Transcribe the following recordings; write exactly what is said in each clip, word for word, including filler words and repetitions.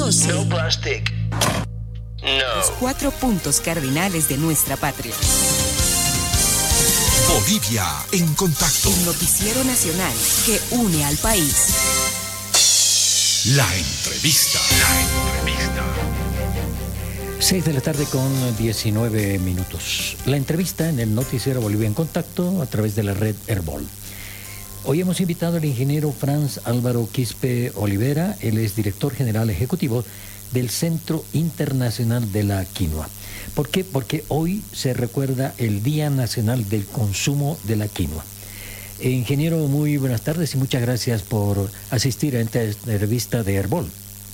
doce. No plastic. No. Los cuatro puntos cardinales de nuestra patria. Bolivia en contacto. El noticiero nacional que une al país. La entrevista. La entrevista. seis de la tarde con diecinueve minutos. La entrevista en el noticiero Bolivia en contacto a través de la red Herbol. Hoy hemos invitado al ingeniero Franz Álvaro Quispe Olivera. Él es director general ejecutivo del Centro Internacional de la Quinoa. ¿Por qué? Porque hoy se recuerda el Día Nacional del Consumo de la Quinoa. Eh, ingeniero, muy buenas tardes y muchas gracias por asistir a esta entrevista de Herbol.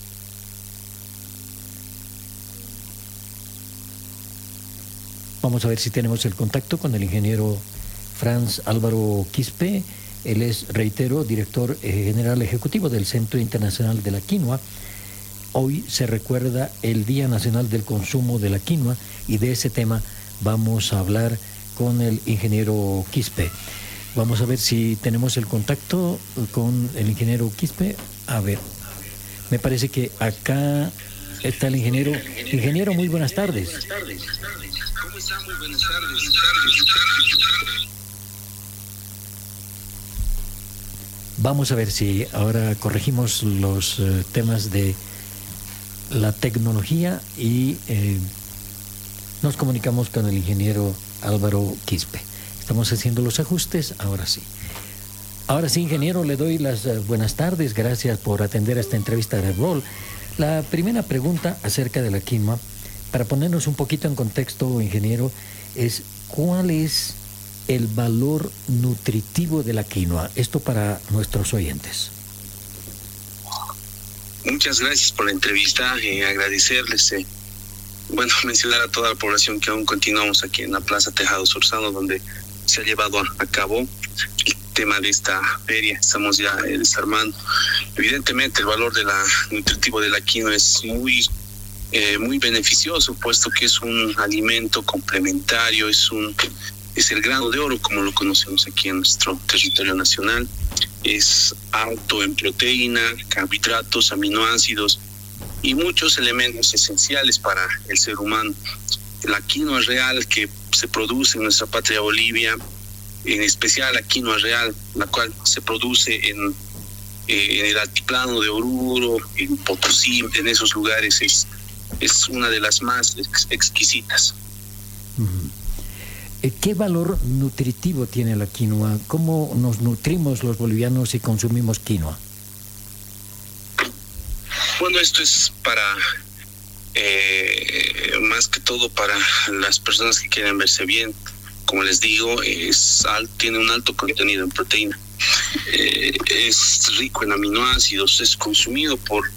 Vamos a ver si tenemos el contacto con el ingeniero Franz Álvaro Quispe. Él es, reitero, director general ejecutivo del Centro Internacional de la Quinoa. Hoy se recuerda el Día Nacional del Consumo de la Quinoa y de ese tema vamos a hablar con el ingeniero Quispe. Vamos a ver si tenemos el contacto con el ingeniero Quispe. A ver, me parece que acá está el ingeniero. Ingeniero, muy buenas tardes. Buenas tardes. ¿Cómo está? Muy buenas tardes. Vamos a ver si ahora corregimos los uh, temas de la tecnología y eh, nos comunicamos con el ingeniero Álvaro Quispe. Estamos haciendo los ajustes, ahora sí. Ahora sí, ingeniero, le doy las uh, buenas tardes. Gracias por atender a esta entrevista de Herbol. La primera pregunta acerca de la quinoa, para ponernos un poquito en contexto, ingeniero, es ¿cuál es el valor nutritivo de la quinoa? Esto para nuestros oyentes. Muchas gracias por la entrevista y eh, agradecerles. Eh, bueno, mencionar a toda la población que aún continuamos aquí en la Plaza Tejado Sorzano, donde se ha llevado a, a cabo el tema de esta feria. Estamos ya eh, desarmando. Evidentemente, el valor de la nutritivo de la quinoa es muy eh, muy beneficioso, puesto que es un alimento complementario, es un es el grano de oro, como lo conocemos aquí en nuestro territorio nacional. Es alto en proteína, carbohidratos, aminoácidos y muchos elementos esenciales para el ser humano. La quinoa real que se produce en nuestra patria Bolivia, en especial la quinoa real, la cual se produce en, eh, en el altiplano de Oruro, en Potosí, en esos lugares, es, es una de las más ex- exquisitas. Uh-huh. ¿Qué valor nutritivo tiene la quinoa? ¿Cómo nos nutrimos los bolivianos si consumimos quinoa? Bueno, esto es para, eh, más que todo para las personas que quieren verse bien. Como les digo, es tiene un alto contenido en proteína. Eh, es rico en aminoácidos, es consumido por